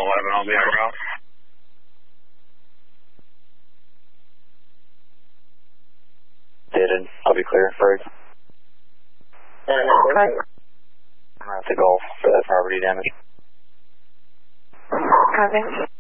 11, I'll be on route. Did I'll be clear, Ferg. Okay. I'm at the Gulf for that property damage. Copy.